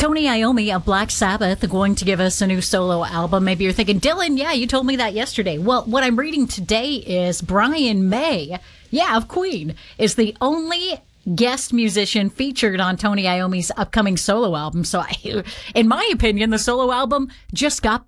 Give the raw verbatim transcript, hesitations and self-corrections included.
Tony Iommi of Black Sabbath going to give us a new solo album. Maybe you're thinking, Dylan, yeah, you told me that yesterday. Well, what I'm reading today is Brian May, yeah, of Queen, is the only guest musician featured on Tony Iommi's upcoming solo album. So I, in my opinion, the solo album just got